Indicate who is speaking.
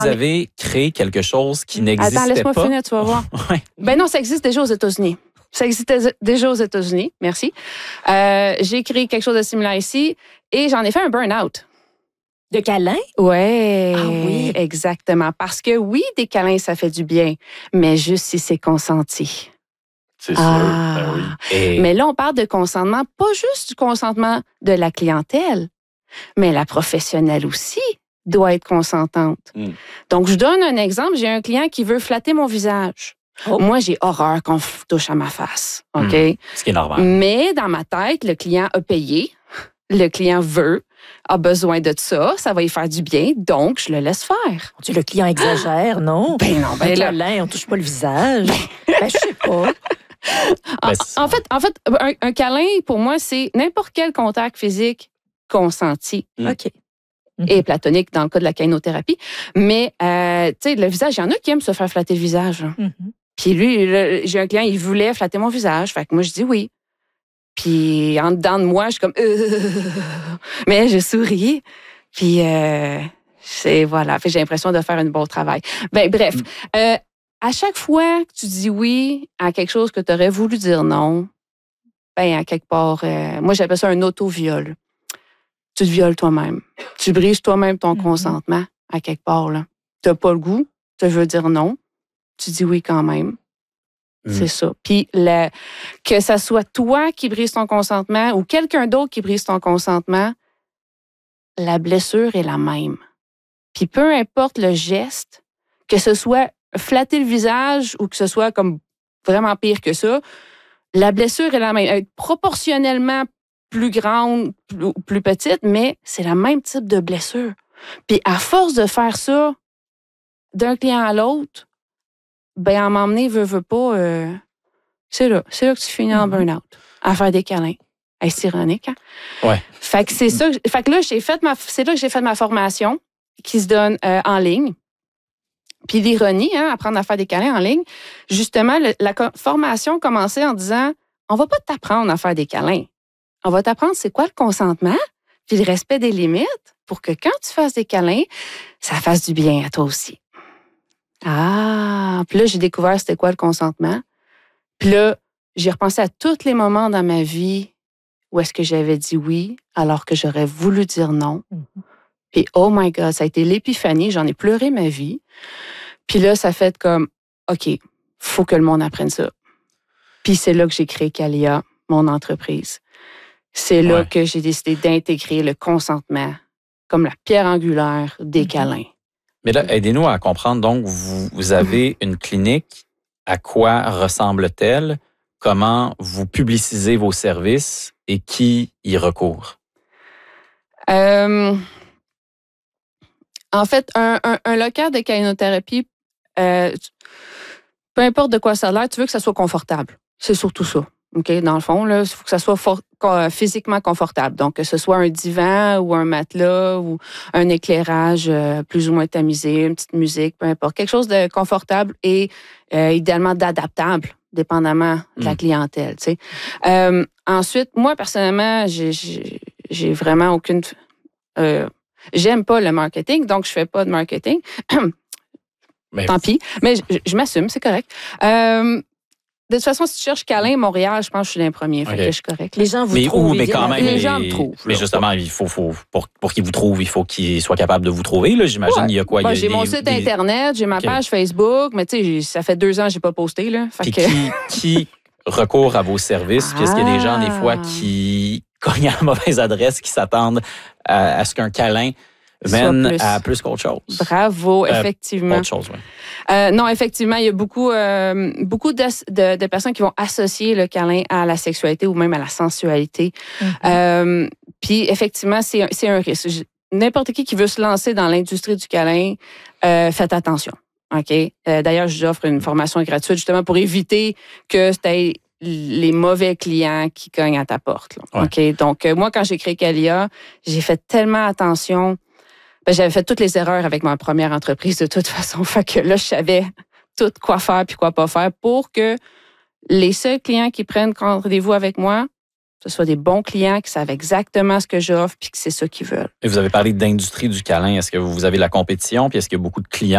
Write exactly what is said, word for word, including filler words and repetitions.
Speaker 1: Vous avez créé quelque chose qui n'existait pas.
Speaker 2: Attends, laisse-moi finir, tu vas voir.
Speaker 1: Ouais.
Speaker 2: Ben non, ça existe déjà aux États-Unis. Ça existait déjà aux États-Unis, merci. Euh, j'ai créé quelque chose de similaire ici et j'en ai fait un burn-out.
Speaker 3: De câlin?
Speaker 2: Ouais,
Speaker 3: Ah oui.
Speaker 2: Exactement. Parce que oui, des câlins, ça fait du bien, mais juste si c'est consenti.
Speaker 4: C'est sûr.
Speaker 2: Ah.
Speaker 4: Ben oui.
Speaker 1: Et
Speaker 2: Mais là, on parle de consentement, pas juste du consentement de la clientèle, mais la professionnelle aussi doit être consentante.
Speaker 4: Mm.
Speaker 2: Donc, je donne un exemple. J'ai un client qui veut flatter mon visage.
Speaker 3: Oh.
Speaker 2: Moi, j'ai horreur qu'on f- touche à ma face. OK?
Speaker 1: Mm. ce qui est normal.
Speaker 2: Mais dans ma tête, le client a payé. Le client veut, a besoin de ça. Ça va y faire du bien. Donc, je le laisse faire.
Speaker 3: Dieu, le client exagère, non?
Speaker 2: Ben non, ben
Speaker 3: Un
Speaker 2: là.
Speaker 3: câlin, on touche pas le visage. Ben, je sais pas.
Speaker 2: En,
Speaker 1: Ben, c'est-
Speaker 2: en fait, en fait un, un câlin, pour moi, c'est n'importe quel contact physique consenti.
Speaker 4: Mm.
Speaker 3: OK.
Speaker 2: Et platonique dans le cas de la caïnothérapie. Mais, euh, tu sais, le visage, il y en a qui aiment se faire flatter le visage. Hein.
Speaker 3: Mhm.
Speaker 2: Puis lui, le- j'ai un client, il voulait flatter mon visage. Fait que moi, je dis oui. Puis en dedans de moi, je suis comme... Euh, mais je souris. Puis euh, c'est voilà. Fait que j'ai l'impression de faire un bon travail. Ben bref,
Speaker 4: Mm.
Speaker 2: euh, à chaque fois que tu dis oui à quelque chose que tu aurais voulu dire non, ben à quelque part, euh, moi j'appelle ça un auto-viol. Tu te violes toi-même. Tu brises toi-même ton
Speaker 3: Mhm.
Speaker 2: consentement à quelque part. Tu n'as pas le goût, tu veux dire non, tu dis oui quand même.
Speaker 1: Mm.
Speaker 2: C'est ça. Puis le- que ça soit toi qui brise ton consentement ou quelqu'un d'autre qui brise ton consentement, la blessure est la même. Puis peu importe le geste, que ce soit flatter le visage ou que ce soit comme vraiment pire que ça, la blessure est la même. Elle est proportionnellement plus grande ou plus petite, mais c'est le même type de blessure. Puis à force de faire ça d'un client à l'autre, ben, en m'emmener, veut, veut pas, euh, c'est là. C'est là que tu finis en
Speaker 3: Mhm.
Speaker 2: burn-out, à faire des câlins. Hey, c'est ironique, hein?
Speaker 1: Ouais.
Speaker 2: Fait que c'est ça. que- Fait que là, j'ai fait ma, c'est là que j'ai fait ma formation qui se donne euh, en ligne. Puis l'ironie, hein, apprendre à faire des câlins en ligne, justement, le- la co- formation commençait en disant, on va pas t'apprendre à faire des câlins. On va t'apprendre c'est quoi le consentement, puis le respect des limites, pour que quand tu fasses des câlins, ça fasse du bien à toi aussi. Ah, puis là, j'ai découvert c'était quoi le consentement. Puis là, j'ai repensé à tous les moments dans ma vie où est-ce que j'avais dit oui alors que j'aurais voulu dire non.
Speaker 3: Mhm.
Speaker 2: Puis oh my God, ça a été l'épiphanie, j'en ai pleuré ma vie. Puis là, ça fait comme, OK, faut que le monde apprenne ça. Puis c'est là que j'ai créé Calia, mon entreprise. C'est là
Speaker 1: Ouais.
Speaker 2: que j'ai décidé d'intégrer le consentement comme la pierre angulaire des
Speaker 3: Mhm.
Speaker 2: câlins.
Speaker 1: Mais là, aidez-nous à comprendre. Donc, vous, vous avez une clinique. À quoi ressemble-t-elle? Comment vous publicisez vos services et qui y recourt?
Speaker 2: Euh, en fait, un, un, un local de caïnothérapie, euh, peu importe de quoi ça a l'air, tu veux que ça soit confortable. C'est surtout ça. OK? Dans le fond, là, il faut que ça soit for- co- physiquement confortable. Donc, que ce soit un divan ou un matelas ou un éclairage euh, plus ou moins tamisé, une petite musique, peu importe. Quelque chose de confortable et euh, idéalement d'adaptable, dépendamment de la
Speaker 1: Mm.
Speaker 2: clientèle. Tu sais. Euh, ensuite, moi, personnellement, j'ai, j'ai, j'ai vraiment aucune... Euh, j'aime pas le marketing, donc je fais pas de marketing.
Speaker 1: Mais
Speaker 2: Tant pis. Mais je, je m'assume, c'est correct. Euh, de toute façon, si tu cherches câlin Montréal, je pense que je suis l'un premier. Fait
Speaker 1: OK.
Speaker 2: que je suis correct.
Speaker 3: Les gens vous
Speaker 1: Mais
Speaker 3: trouvent.
Speaker 1: où,
Speaker 3: ils
Speaker 1: mais
Speaker 3: viennent
Speaker 1: quand
Speaker 3: à
Speaker 1: même.
Speaker 3: vous.
Speaker 2: Les gens
Speaker 1: mais-
Speaker 2: me trouvent,
Speaker 1: Mais
Speaker 2: là.
Speaker 1: justement, il faut, faut pour, pour qu'ils vous trouvent, il faut qu'ils soient capables de vous trouver. Là, j'imagine,
Speaker 2: Ouais.
Speaker 1: il y a quoi?
Speaker 2: Moi,
Speaker 1: il y a
Speaker 2: j'ai mon
Speaker 1: des-
Speaker 2: site
Speaker 1: des-
Speaker 2: Internet, j'ai ma
Speaker 1: OK.
Speaker 2: page Facebook, mais tu sais, j'ai- ça fait deux ans que je n'ai pas posté. Là. Fait
Speaker 1: Puis
Speaker 2: que...
Speaker 1: qui, qui recourt à vos services? Puis est-ce qu'il y a des gens, des fois,
Speaker 2: Ah.
Speaker 1: qui cognent à la mauvaise adresse, qui s'attendent à, à ce qu'un câlin
Speaker 2: Soit
Speaker 1: mène
Speaker 2: plus.
Speaker 1: à plus qu'autre chose?
Speaker 2: Bravo,
Speaker 1: Euh,
Speaker 2: effectivement.
Speaker 1: Autre chose, oui.
Speaker 2: Euh, non, effectivement, il y a beaucoup, euh, beaucoup de, de, de personnes qui vont associer le câlin à la sexualité ou même à la sensualité.
Speaker 3: Mhm.
Speaker 2: Euh, Puis, effectivement, c'est un, c'est un risque. Je- N'importe qui qui veut se lancer dans l'industrie du câlin, euh, faites attention. OK? Euh, D'ailleurs, j'offre une formation gratuite justement pour éviter que tu aies les mauvais clients qui cognent à ta porte. Là.
Speaker 1: Ouais.
Speaker 2: OK? Donc, euh, moi, quand j'ai créé Calia, j'ai fait tellement attention. Ben, j'avais fait toutes les erreurs avec ma première entreprise de toute façon. Fait que là, je savais tout quoi faire puis quoi pas faire pour que les seuls clients qui prennent rendez-vous avec moi, ce soit des bons clients qui savent exactement ce que j'offre puis que c'est ça qu'ils veulent.
Speaker 1: Et vous avez parlé d'industrie du câlin. Est-ce que vous avez la compétition? Puis est-ce qu'il y a beaucoup de clients